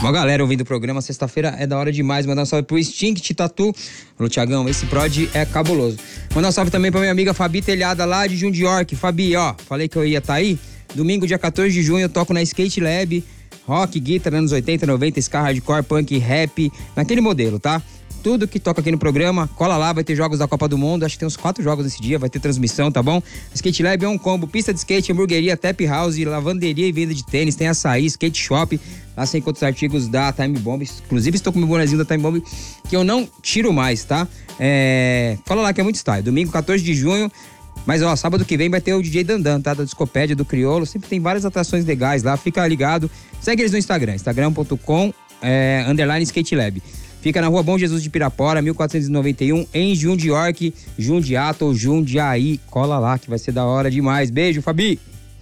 Uma galera ouvindo o programa, sexta-feira é da hora demais. Mandar um salve pro Instinct Tatu. Falou, Thiagão, esse prod é cabuloso. Mandar um salve também pra minha amiga Fabi Telhada, lá de Jundiorque. Fabi, ó, falei que eu ia estar aí. Domingo, dia 14 de junho, eu toco na Skate Lab. Rock, guitarra, anos 80, 90, ska, hardcore, punk, rap, naquele modelo, tá? Tudo que toca aqui no programa, cola lá, vai ter jogos da Copa do Mundo, acho que tem uns 4 jogos nesse dia, vai ter transmissão, tá bom? Skate Lab é um combo, pista de skate, hamburgueria, tap house, lavanderia e venda de tênis, tem açaí, skate shop, lá você encontra os artigos da Time Bomb, inclusive estou com o meu bonezinho da Time Bomb, que eu não tiro mais, tá? Cola lá que é muito style, domingo 14 de junho, mas ó, sábado que vem vai ter o DJ Dandan, tá? Da Discopédia, do Criolo, sempre tem várias atrações legais lá, fica ligado, segue eles no Instagram, instagram.com, _ Skate Lab. Fica na Rua Bom Jesus de Pirapora, 1491, em Jundiorque, Jundiato ou Jundiaí. Cola lá que vai ser da hora demais. Beijo, Fabi!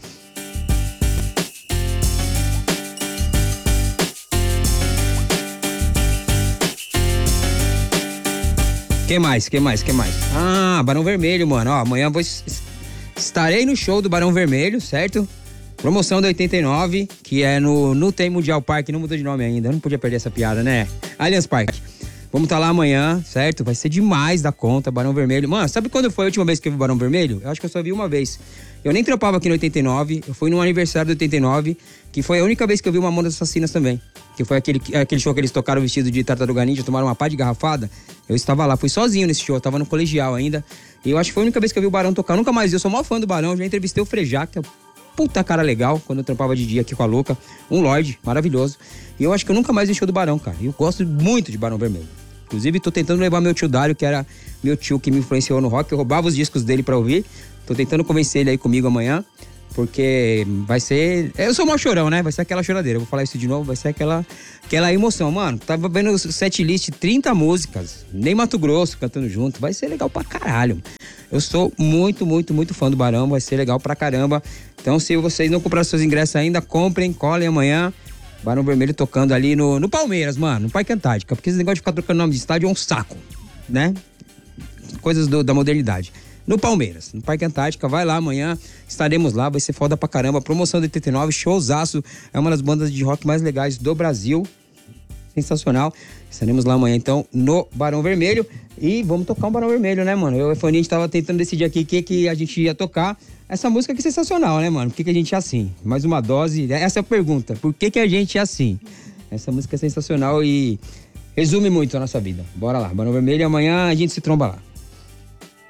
Que mais? Ah, Barão Vermelho, mano. Ó, amanhã estarei no show do Barão Vermelho, certo? Promoção da 89, que é no Tem Mundial Park, não mudou de nome ainda, eu não podia perder essa piada, né? Allianz Parque. Vamos estar lá amanhã, certo? Vai ser demais da conta, Barão Vermelho. Mano, sabe quando foi a última vez que eu vi Barão Vermelho? Eu acho que eu só vi uma vez. Eu nem trampava aqui no 89, eu fui no aniversário do 89, que foi a única vez que eu vi o Mamonas Assassinas também. Que foi aquele show que eles tocaram vestido de Tartaruga Ninja, tomaram uma pá de garrafada. Eu estava lá, fui sozinho nesse show, eu tava no colegial ainda. E eu acho que foi a única vez que eu vi o Barão tocar, nunca mais vi. Eu sou maior fã do Barão, já entrevistei o Frejá, que é puta cara legal, quando eu trampava de dia aqui com a Luca. Um Lorde, maravilhoso. E eu acho que eu nunca mais vi show do Barão, cara. E eu gosto muito de Barão Vermelho. Inclusive, tô tentando levar meu tio Dário, que era meu tio que me influenciou no rock. Eu roubava os discos dele pra ouvir. Tô tentando convencer ele aí comigo amanhã. Porque vai ser... Eu sou mó chorão, né? Vai ser aquela choradeira. Eu vou falar isso de novo. Vai ser aquela emoção. Mano, tava vendo o setlist, 30 músicas. Nem Mato Grosso cantando junto. Vai ser legal pra caralho. Eu sou muito, muito, muito fã do Barão. Vai ser legal pra caramba. Então, se vocês não compraram seus ingressos ainda, comprem, colhem amanhã. Barão Vermelho tocando ali no Palmeiras, mano. No Parque Antártica. Porque esse negócio de ficar trocando nome de estádio é um saco, né? Coisas da modernidade. No Palmeiras, no Parque Antártica, vai lá amanhã, estaremos lá, vai ser foda pra caramba, promoção de 89, showzaço, é uma das bandas de rock mais legais do Brasil, sensacional, estaremos lá amanhã então no Barão Vermelho e vamos tocar um Barão Vermelho, né, mano? Eu e a Fani, a gente tava tentando decidir aqui o que a gente ia tocar, essa música aqui é sensacional, né, mano? Por que a gente é assim? Mais uma dose, essa é a pergunta, por que a gente é assim? Essa música é sensacional e resume muito a nossa vida, bora lá, Barão Vermelho, amanhã a gente se tromba lá.